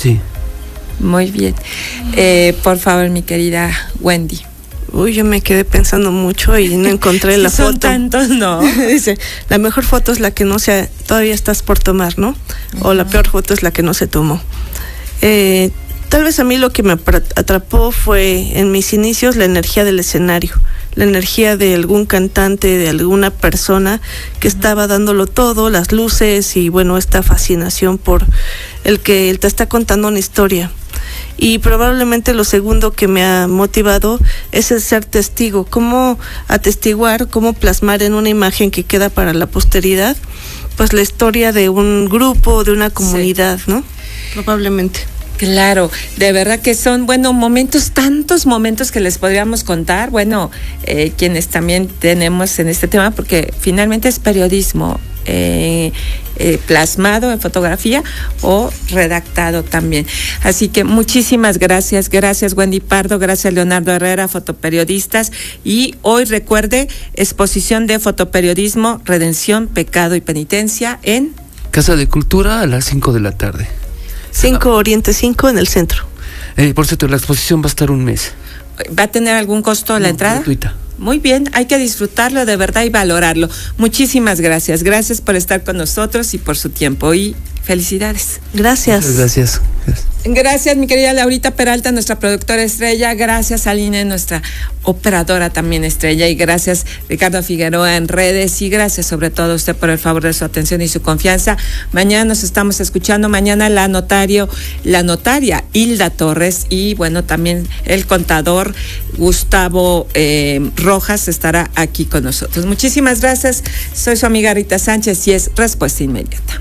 Sí. Muy bien. Por favor, mi querida Wendy. Uy, yo me quedé pensando mucho y no encontré la foto. Son tantos, ¿no? Dice, la mejor foto es la que no se todavía estás por tomar, ¿no? O la peor foto es la que no se tomó. Tal vez a mí lo que me atrapó fue en mis inicios la energía del escenario, la energía de algún cantante, de alguna persona que estaba dándolo todo, las luces y bueno, esta fascinación por el que él te está contando una historia. Y probablemente lo segundo que me ha motivado es el ser testigo, cómo atestiguar, cómo plasmar en una imagen que queda para la posteridad, pues la historia de un grupo, de una comunidad, sí, ¿no? Probablemente. Claro, de verdad que son, tantos momentos que les podríamos contar, quienes también tenemos en este tema, porque finalmente es periodismo plasmado en fotografía o redactado también. Así que muchísimas gracias Wendy Pardo, gracias Leonardo Herrera, fotoperiodistas, y hoy recuerde, exposición de fotoperiodismo, redención, pecado y penitencia en Casa de Cultura a las 5 de la tarde. 5 Oriente 5 en el centro. Por cierto, la exposición va a estar un mes. ¿Va a tener algún costo la entrada? Gratuita. Muy bien, hay que disfrutarlo de verdad y valorarlo. Muchísimas gracias. Gracias por estar con nosotros y por su tiempo. Y felicidades. Gracias. Gracias. Gracias, mi querida Laurita Peralta, nuestra productora estrella. Gracias, Aline, nuestra operadora también estrella. Y gracias, Ricardo Figueroa en redes. Y gracias sobre todo a usted por el favor de su atención y su confianza. Mañana nos estamos escuchando. Mañana la notaria Hilda Torres y también el contador Gustavo Rojas estará aquí con nosotros. Muchísimas gracias. Soy su amiga Rita Sánchez y es Respuesta Inmediata.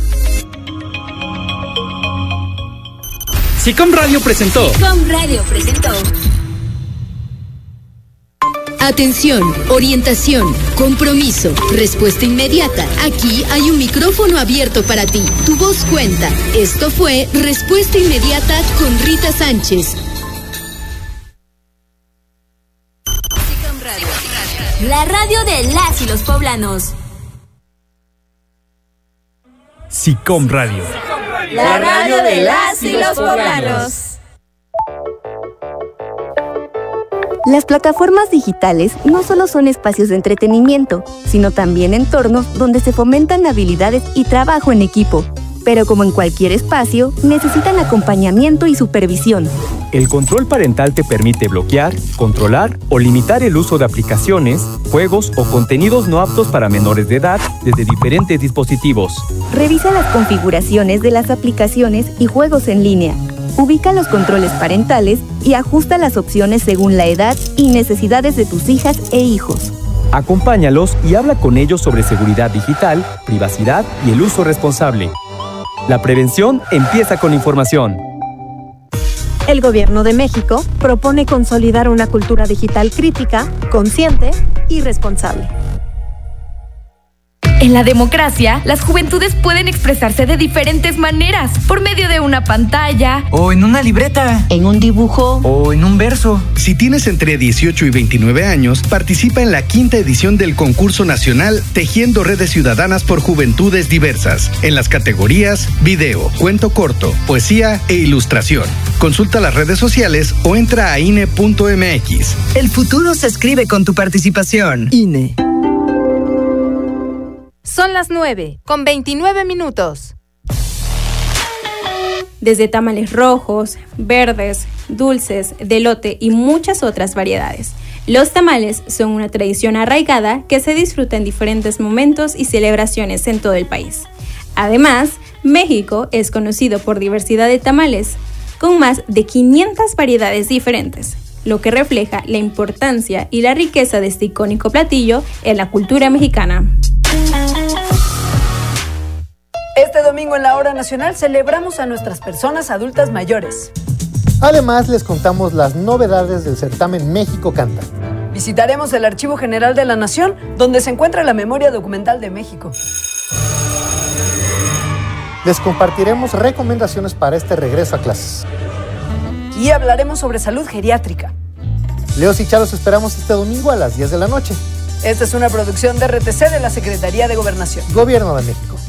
SICOM Radio presentó. Atención, orientación, compromiso, respuesta inmediata. Aquí hay un micrófono abierto para ti. Tu voz cuenta. Esto fue Respuesta Inmediata con Rita Sánchez. SICOM Radio. La radio de las y los poblanos. SICOM Radio. La radio de las y los poblanos. Las plataformas digitales no solo son espacios de entretenimiento, sino también entornos donde se fomentan habilidades y trabajo en equipo. Pero como en cualquier espacio, necesitan acompañamiento y supervisión. El control parental te permite bloquear, controlar o limitar el uso de aplicaciones, juegos o contenidos no aptos para menores de edad desde diferentes dispositivos. Revisa las configuraciones de las aplicaciones y juegos en línea. Ubica los controles parentales y ajusta las opciones según la edad y necesidades de tus hijas e hijos. Acompáñalos y habla con ellos sobre seguridad digital, privacidad y el uso responsable. La prevención empieza con información. El Gobierno de México propone consolidar una cultura digital crítica, consciente y responsable. En la democracia, las juventudes pueden expresarse de diferentes maneras, por medio de una pantalla, o en una libreta, en un dibujo, o en un verso. Si tienes entre 18 y 29 años, participa en la 5ª edición del concurso nacional Tejiendo Redes Ciudadanas por Juventudes Diversas, en las categorías video, cuento corto, poesía e ilustración. Consulta las redes sociales o entra a INE.mx. El futuro se escribe con tu participación. INE. Son las 9:29. Desde tamales rojos, verdes, dulces, de elote y muchas otras variedades. Los tamales son una tradición arraigada que se disfruta en diferentes momentos y celebraciones en todo el país. Además, México es conocido por diversidad de tamales, con más de 500 variedades diferentes, lo que refleja la importancia y la riqueza de este icónico platillo en la cultura mexicana. Este domingo en la Hora Nacional celebramos a nuestras personas adultas mayores. Además, les contamos las novedades del certamen México Canta. Visitaremos el Archivo General de la Nación, donde se encuentra la memoria documental de México. Les compartiremos recomendaciones para este regreso a clases. Y hablaremos sobre salud geriátrica. Leos y Charos esperamos este domingo a las 10 de la noche. Esta es una producción de RTC de la Secretaría de Gobernación. Gobierno de México.